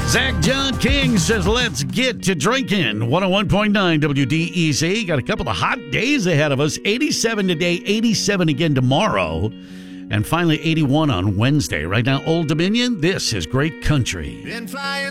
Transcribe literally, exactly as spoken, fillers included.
Zach John King says, let's get to drinking. one oh one point nine W D E C. Got a couple of hot days ahead of us. eighty-seven today, eighty-seven again tomorrow, and finally eighty-one on Wednesday. Right now, Old Dominion, this is Great Country. Been flying